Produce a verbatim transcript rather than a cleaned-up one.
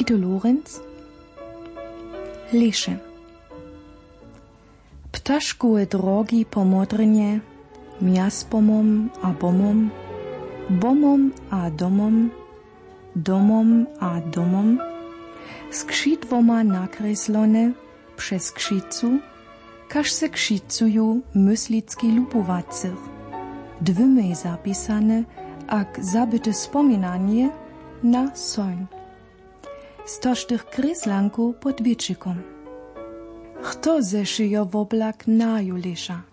Kito Lorenz. Leše. Ptaszkowe drogi pomodrenie, miaspomom a bomom, bomom a domom, domom a domom, skrzydłoma nakreslone przez krzycu, każ se krzycuju myslicki lupowacyr, dwymy zapisane, ak zabyte spominanie na soń. Stoż tych kreslanku pod wieczykom. Kto zeszyjo w oblak naju lesza?